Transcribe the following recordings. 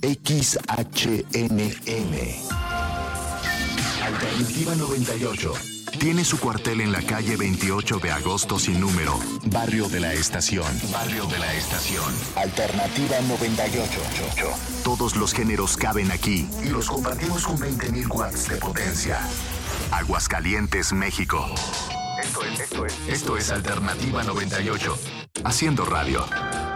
XHNM. Alternativa 98. Tiene su cuartel en la calle 28 de agosto sin número, Barrio de la Estación. Barrio de la Estación. Alternativa 98. Todos los géneros caben aquí y los compartimos con 20.000 watts de potencia. Aguascalientes, México. Esto es Alternativa 98. Haciendo radio.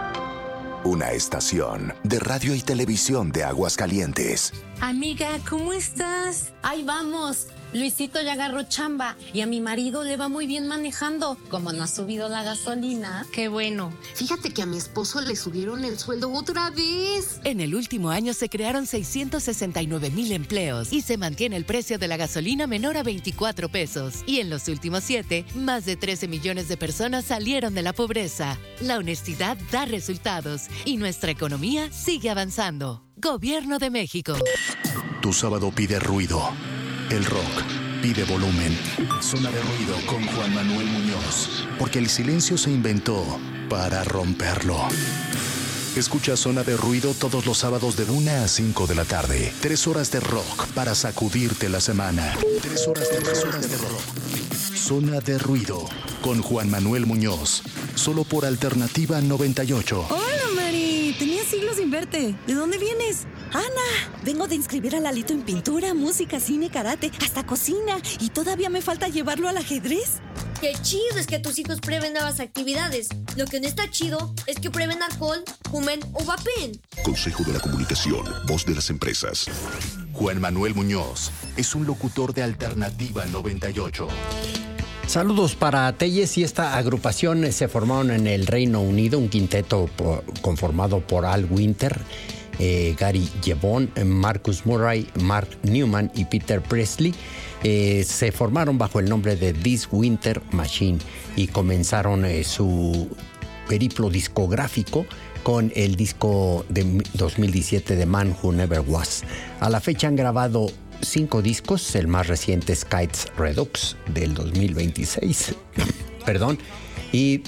Una estación de radio y televisión de Aguascalientes. Amiga, ¿cómo estás? Ahí vamos. Luisito ya agarró chamba y a mi marido le va muy bien manejando. Como no ha subido la gasolina. Qué bueno. Fíjate que a mi esposo le subieron el sueldo otra vez. En el último año se crearon 669,000 empleos y se mantiene el precio de la gasolina menor a 24 pesos. Y en los últimos 7, más de 13 millones de personas salieron de la pobreza. La honestidad da resultados y nuestra economía sigue avanzando. Gobierno de México. Tu sábado pide ruido. El rock pide volumen. Zona de ruido con Juan Manuel Muñoz. Porque el silencio se inventó para romperlo. Escucha Zona de Ruido todos los sábados de 1 a 5 de la tarde. 3 horas de rock para sacudirte la semana. 3 horas de rock. Zona de Ruido con Juan Manuel Muñoz. Solo por Alternativa 98. Hola, Mari. Tenía siglos sin verte. ¿De dónde vienes? Ana, vengo de inscribir a Lalito en pintura, música, cine, karate, hasta cocina. Y todavía me falta llevarlo al ajedrez. Qué chido es que tus hijos prueben nuevas actividades. Lo que no está chido es que prueben alcohol, fumen o vapen. Consejo de la Comunicación, voz de las empresas. Juan Manuel Muñoz es un locutor de Alternativa 98. Saludos para Telles y esta agrupación se formaron en el Reino Unido, un quinteto conformado por Al Winter, Gary Jevon, Marcus Murray, Mark Newman y Peter Presley. Se formaron bajo el nombre de This Winter Machine y comenzaron su periplo discográfico con el disco de 2017 de Man Who Never Was. A la fecha han grabado 5 discos, el más reciente es Kites Redux del 2026. Perdón. Y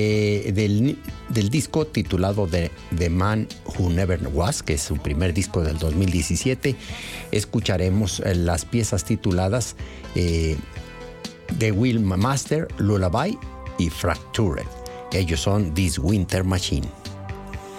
del disco titulado The Man Who Never Was, que es su primer disco del 2017, escucharemos las piezas tituladas The Will Master, Lullaby y Fractured. Ellos son This Winter Machine.